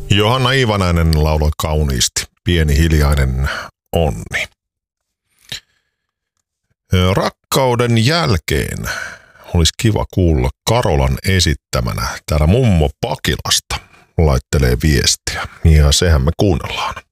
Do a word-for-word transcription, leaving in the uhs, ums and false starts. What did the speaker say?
Johanna Iivanainen lauloi kauniisti Pieni hiljainen onni. Rakkauden jälkeen olisi kiva kuulla Karolan esittämänä täällä mummo Pakilasta laittelee viestiä ja sehän me kuunnellaan.